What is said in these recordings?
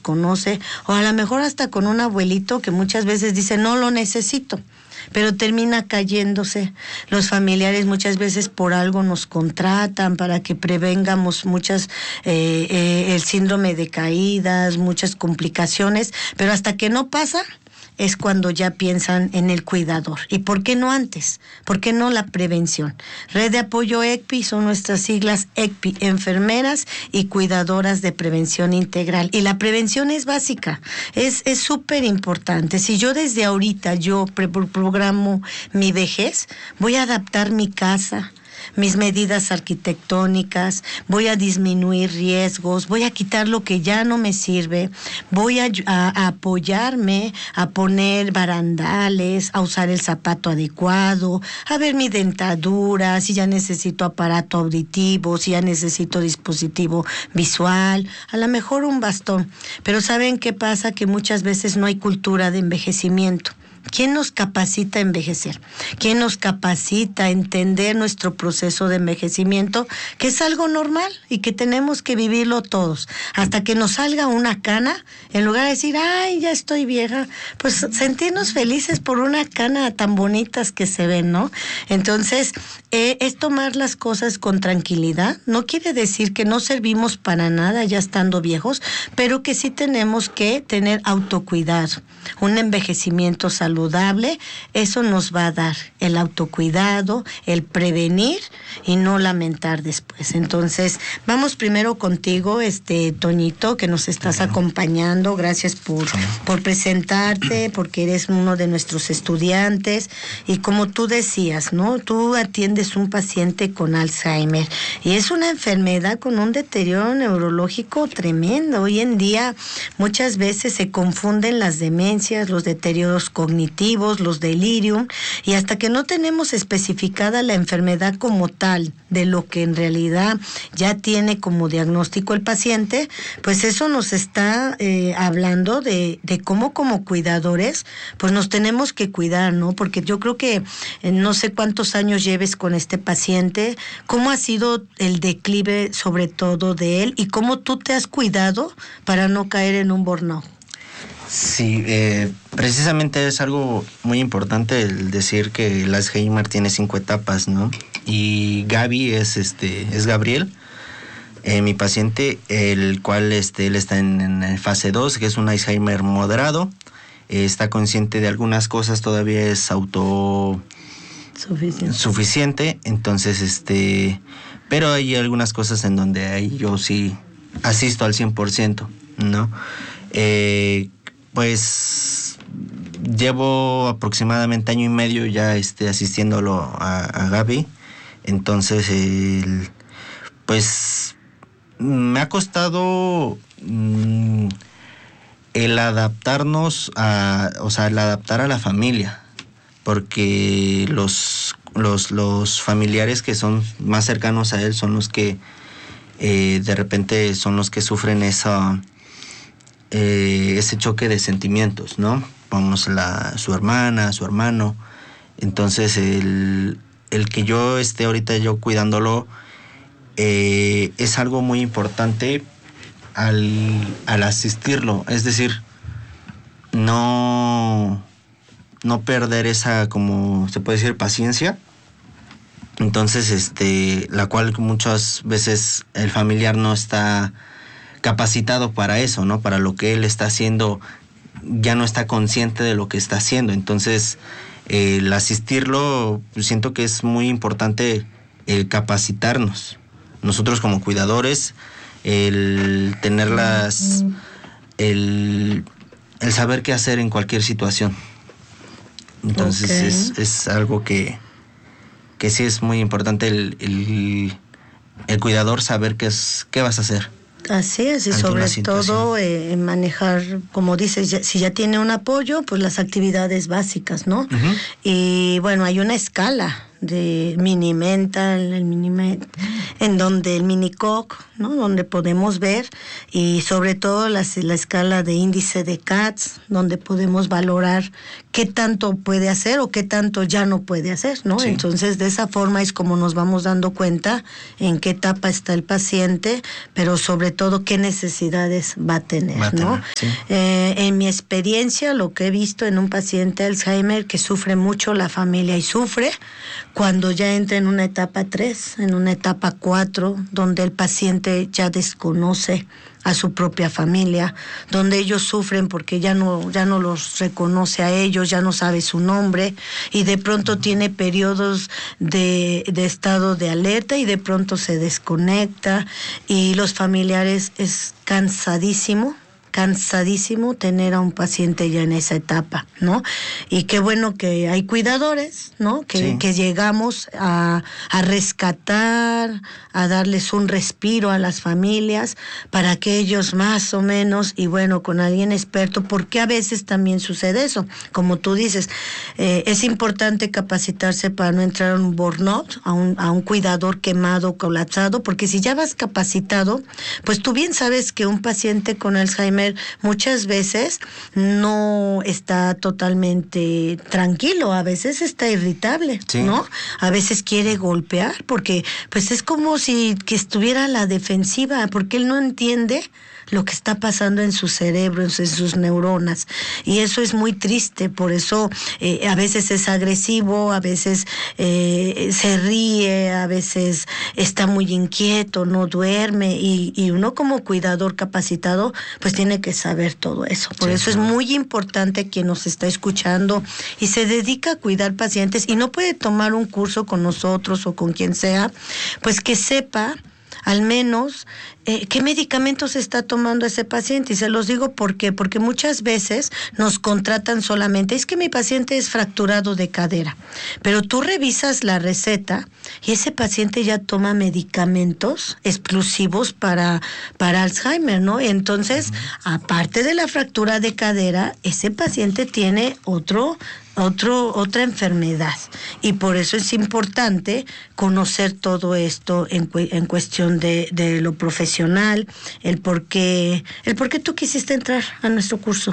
desconoce, o a lo mejor hasta con un abuelito que muchas veces dice no lo necesito, pero termina cayéndose. Los familiares muchas veces por algo nos contratan para que prevengamos muchas, el síndrome de caídas, muchas complicaciones, pero hasta que no pasa es cuando ya piensan en el cuidador. ¿Y por qué no antes? ¿Por qué no la prevención? Red de Apoyo ECPI son nuestras siglas ECPI, enfermeras y cuidadoras de prevención integral. Y la prevención es básica, es súper importante. Si yo desde ahorita programo mi vejez, voy a adaptar mi casa, mis medidas arquitectónicas, voy a disminuir riesgos, voy a quitar lo que ya no me sirve, voy a apoyarme, a poner barandales, a usar el zapato adecuado, a ver mi dentadura, si ya necesito aparato auditivo, si ya necesito dispositivo visual, a lo mejor un bastón. Pero ¿saben qué pasa? Que muchas veces no hay cultura de envejecimiento. ¿Quién nos capacita a envejecer? ¿Quién nos capacita a entender nuestro proceso de envejecimiento? Que es algo normal y que tenemos que vivirlo todos. Hasta que nos salga una cana, en lugar de decir, ay, ya estoy vieja, pues sentirnos felices por una cana tan bonitas que se ven, ¿no? Entonces, es tomar las cosas con tranquilidad. No quiere decir que no servimos para nada ya estando viejos, pero que sí tenemos que tener autocuidado, un envejecimiento saludable. Eso nos va a dar el autocuidado, el prevenir y no lamentar después. Entonces, vamos primero contigo, Toñito, que nos estás acompañando. Gracias por presentarte, porque eres uno de nuestros estudiantes. Y como tú decías, ¿no? Tú atiendes un paciente con Alzheimer y es una enfermedad con un deterioro neurológico tremendo. Hoy en día muchas veces se confunden las demencias, los deterioros cognitivos, los delirium, y hasta que no tenemos especificada la enfermedad como tal, de lo que en realidad ya tiene como diagnóstico el paciente, pues eso nos está hablando de cómo como cuidadores, pues nos tenemos que cuidar, ¿no? Porque yo creo que no sé cuántos años lleves con este paciente, cómo ha sido el declive sobre todo de él y cómo tú te has cuidado para no caer en un burnout. Sí, precisamente es algo muy importante el decir que el Alzheimer tiene 5 etapas, ¿no? Y Gaby es Gabriel, mi paciente, el cual él está en fase 2, que es un Alzheimer moderado, está consciente de algunas cosas, todavía es suficiente, entonces pero hay algunas cosas en donde ahí yo sí asisto al 100%, ¿no? Pues llevo aproximadamente 1 año y medio ya asistiéndolo a Gaby. Entonces pues me ha costado el adaptarnos el adaptar a la familia, porque los familiares que son más cercanos a él son los que de repente son los que sufren ese choque de sentimientos, ¿no? Vamos, su hermana, su hermano. Entonces el que yo esté ahorita yo cuidándolo es algo muy importante al asistirlo, es decir, no perder esa, como se puede decir, paciencia. Entonces la cual muchas veces el familiar no está capacitado para eso, ¿no? Para lo que él está haciendo, ya no está consciente de lo que está haciendo. Entonces, el asistirlo, siento que es muy importante el capacitarnos. Nosotros como cuidadores, el tener el saber qué hacer en cualquier situación. Entonces, es algo que sí es muy importante el cuidador saber qué vas a hacer. Así es, y sobre todo manejar, como dices, si ya tiene un apoyo, pues las actividades básicas, ¿no? Uh-huh. Y bueno, hay una escala de Mini-Mental, en donde el Mini-COC, ¿no? Donde podemos ver, y sobre todo la escala de índice de CATS, donde podemos valorar qué tanto puede hacer o qué tanto ya no puede hacer, ¿no? Sí. Entonces, de esa forma es como nos vamos dando cuenta en qué etapa está el paciente, pero sobre todo qué necesidades va a tener, ¿no? Sí. En mi experiencia, lo que he visto en un paciente Alzheimer que sufre mucho la familia y sufre cuando ya entra en una etapa 3, en una etapa 4, donde el paciente ya desconoce a su propia familia, donde ellos sufren porque ya no los reconoce a ellos, ya no sabe su nombre, y de pronto tiene periodos de estado de alerta y de pronto se desconecta, y los familiares es cansadísimo tener a un paciente ya en esa etapa, ¿no? Y qué bueno que hay cuidadores, ¿no? Que llegamos a rescatar, a darles un respiro a las familias para que ellos más o menos, y bueno, con alguien experto, porque a veces también sucede eso, como tú dices, es importante capacitarse para no entrar a un burnout, a un cuidador quemado, colapsado, porque si ya vas capacitado, pues tú bien sabes que un paciente con Alzheimer muchas veces no está totalmente tranquilo, a veces está irritable, ¿no? A veces quiere golpear, porque pues es como si que estuviera a la defensiva, porque él no entiende lo que está pasando en su cerebro, en sus neuronas, y eso es muy triste. Por eso a veces es agresivo, a veces se ríe, a veces está muy inquieto, no duerme, y uno como cuidador capacitado pues tiene que saber todo eso. Por eso es muy importante quien nos está escuchando y se dedica a cuidar pacientes y no puede tomar un curso con nosotros o con quien sea, pues que sepa al menos qué medicamentos está tomando ese paciente. Y se los digo porque muchas veces nos contratan solamente, es que mi paciente es fracturado de cadera, pero tú revisas la receta y ese paciente ya toma medicamentos exclusivos para Alzheimer, ¿no? Entonces, aparte de la fractura de cadera, ese paciente tiene otra enfermedad, y por eso es importante conocer todo esto en cuestión de lo profesional, el por qué tú quisiste entrar a nuestro curso.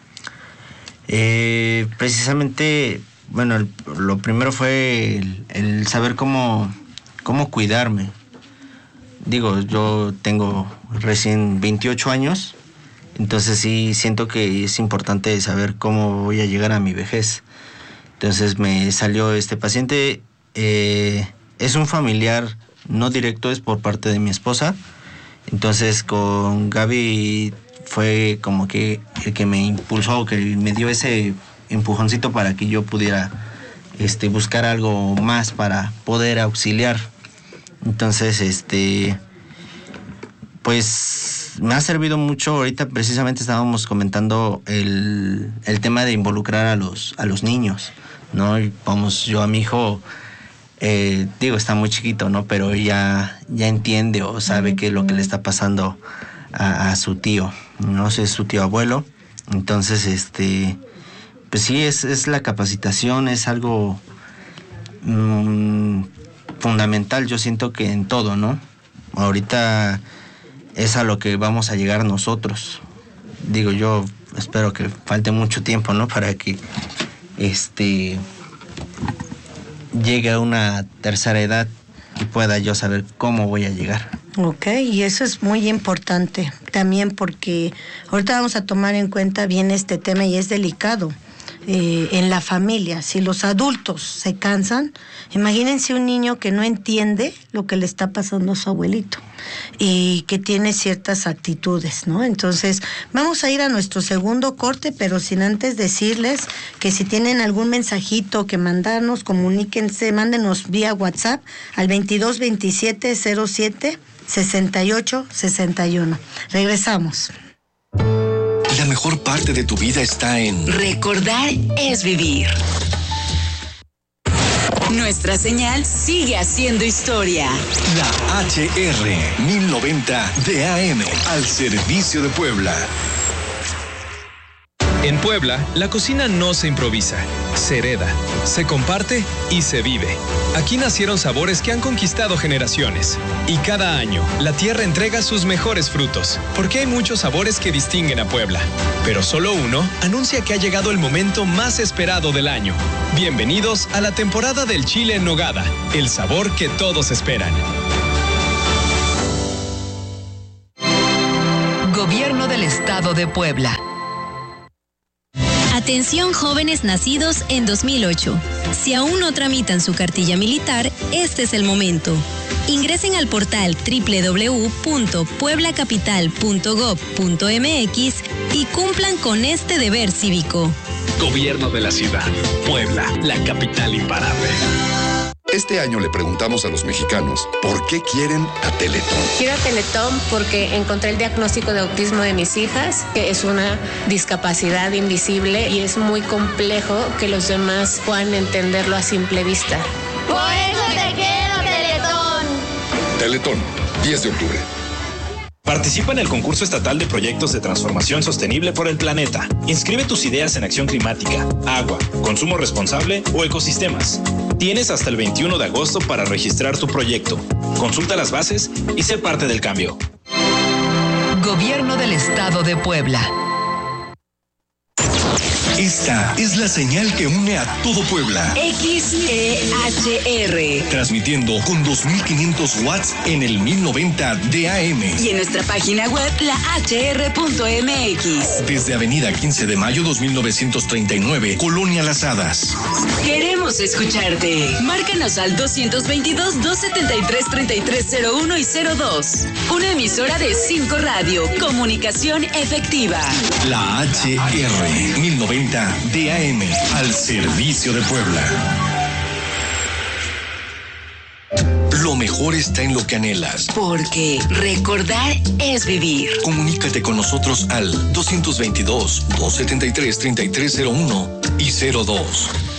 Precisamente, bueno, lo primero fue el saber cómo cuidarme. Digo, yo tengo recién 28 años, entonces sí siento que es importante saber cómo voy a llegar a mi vejez. Entonces me salió este paciente, es un familiar no directo, es por parte de mi esposa. Entonces con Gaby fue como que el que me impulsó, que me dio ese empujoncito para que yo pudiera buscar algo más para poder auxiliar. Entonces, pues me ha servido mucho. Ahorita precisamente estábamos comentando el tema de involucrar a los niños, ¿no? Y vamos, yo a mi hijo, está muy chiquito, ¿no? Pero ya entiende o sabe qué es lo que le está pasando a su tío, no sé, su tío abuelo. Entonces, pues sí, es la capacitación, es algo fundamental, yo siento que en todo, ¿no? Ahorita es a lo que vamos a llegar nosotros. Digo, yo espero que falte mucho tiempo, ¿no? Para que llegue a una tercera edad y pueda yo saber cómo voy a llegar. Ok, y eso es muy importante también, porque ahorita vamos a tomar en cuenta bien este tema y es delicado. En la familia, si los adultos se cansan, imagínense un niño que no entiende lo que le está pasando a su abuelito y que tiene ciertas actitudes, ¿no? Entonces, vamos a ir a nuestro segundo corte, pero sin antes decirles que si tienen algún mensajito que mandarnos, comuníquense, mándenos vía WhatsApp al 2227076861. Regresamos. La mejor parte de tu vida está en Recordar es vivir. Nuestra señal sigue haciendo historia. La HR 1090 de AM al servicio de Puebla. En Puebla, la cocina no se improvisa, se hereda, se comparte y se vive. Aquí nacieron sabores que han conquistado generaciones. Y cada año, la tierra entrega sus mejores frutos, porque hay muchos sabores que distinguen a Puebla. Pero solo uno anuncia que ha llegado el momento más esperado del año. Bienvenidos a la temporada del chile en nogada, el sabor que todos esperan. Gobierno del Estado de Puebla. Atención jóvenes nacidos en 2008. Si aún no tramitan su cartilla militar, este es el momento. Ingresen al portal www.pueblacapital.gov.mx y cumplan con este deber cívico. Gobierno de la ciudad. Puebla, la capital imparable. Este año le preguntamos a los mexicanos por qué quieren a Teletón. Quiero a Teletón porque encontré el diagnóstico de autismo de mis hijas, que es una discapacidad invisible y es muy complejo que los demás puedan entenderlo a simple vista. ¡Por eso te quiero, Teletón! Teletón, 10 de octubre. Participa en el concurso estatal de proyectos de transformación sostenible por el planeta. Inscribe tus ideas en acción climática, agua, consumo responsable o ecosistemas. Tienes hasta el 21 de agosto para registrar tu proyecto. Consulta las bases y sé parte del cambio. Gobierno del Estado de Puebla. Esta es la señal que une a todo Puebla. XEHR. Transmitiendo con 2500 watts en el 1090 de AM. Y en nuestra página web, lahr.mx. Desde Avenida 15 de Mayo 2939, Colonia Las Hadas. Queremos escucharte. Márcanos al 222-273-3301 y 02. Una emisora de 5 Radio. Comunicación efectiva. La HR 1090 DAM, al servicio de Puebla. Lo mejor está en lo que anhelas. Porque recordar es vivir. Comunícate con nosotros al 222-273-3301 y 02.